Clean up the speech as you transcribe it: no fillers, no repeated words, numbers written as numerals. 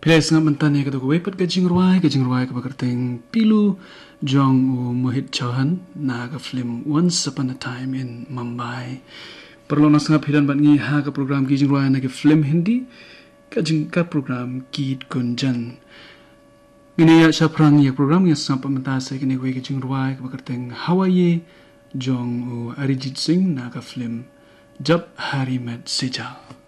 Piles nga mentan ya kata gue pat gajing ruai ke bakerteng pilu jong Mohit Chauhan na ka film Once Upon a Time in Mumbai. Perlu nas ngap hidan bat ngi ha ka program gajing ruai na ka film Hindi ka program Git Gunjan. Gini ya syapran ya program ya sampai mentasa kini gue gajing ruai ke bakerteng Hawaii jong Arijit Singh na ka film Jab Hari Met Sejal.